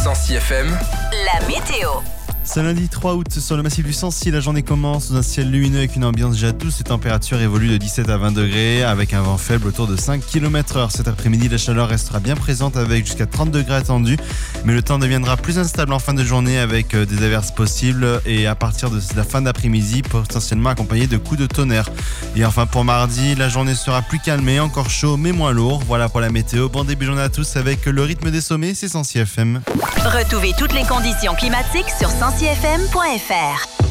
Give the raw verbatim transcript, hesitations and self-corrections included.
Sancy F M, la météo. Ce lundi trois août, sur le massif du Sancy, la journée commence sous un ciel lumineux avec une ambiance déjà douce. Les températures évoluent de dix-sept à vingt degrés avec un vent faible autour de cinq kilomètres heure. Cet après-midi, la chaleur restera bien présente avec jusqu'à trente degrés attendus. Mais le temps deviendra plus instable en fin de journée avec des averses possibles et à partir de la fin d'après-midi, potentiellement accompagné de coups de tonnerre. Et enfin pour mardi, la journée sera plus calmée, encore chaud mais moins lourd. Voilà pour la météo. Bon début de journée à tous avec le rythme des sommets, c'est Sancy F M. Retrouvez toutes les conditions climatiques sur sancy f m point f r.